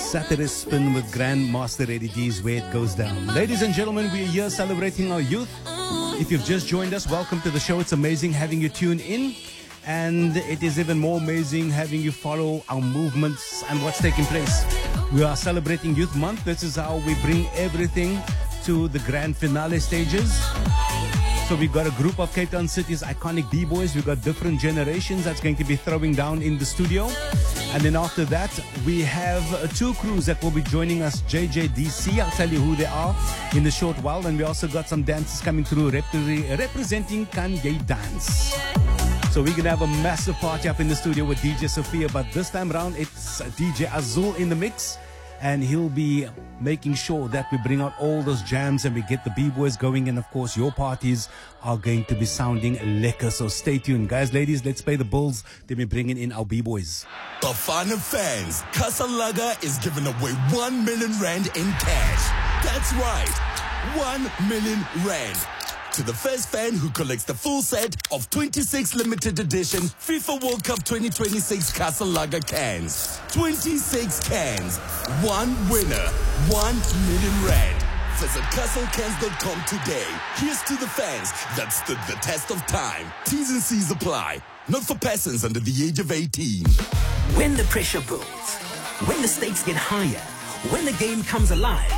Saturday Spin with Grandmaster Eddie G is where it goes down. Ladies and gentlemen, we are here celebrating our youth. If you've just joined us, welcome to the show. It's amazing having you tune in. And it is even more amazing having you follow our movements and what's taking place. We are celebrating Youth Month. This is how we bring everything to the grand finale stages. So we've got a group of Cape Town City's iconic B-boys. We've got different generations that's going to be throwing down in the studio. And then after that, we have two crews that will be joining us, JJDC. I'll tell you who they are in a short while. And we also got some dancers coming through representing Kanye Dance. So we're going to have a massive party up in the studio with DJ Sophia. But this time around, it's DJ Azul in the mix. And he'll be making sure that we bring out all those jams and we get the B-boys going. And of course, your parties are going to be sounding lekker. So stay tuned. Guys, ladies, let's pay the bills. Then we're bringing in our B-boys. Bafana fans, Casalaga is giving away 1 million rand in cash. That's right, 1 million rand. To the first fan who collects the full set of 26 limited edition FIFA World Cup 2026 Casalaga cans. 26 cans, one winner, 1 million rand. Visit castlecans.com today. Here's to the fans that stood the test of time. T's and C's apply. Not for persons under the age of 18. When the pressure builds, when the stakes get higher, when the game comes alive,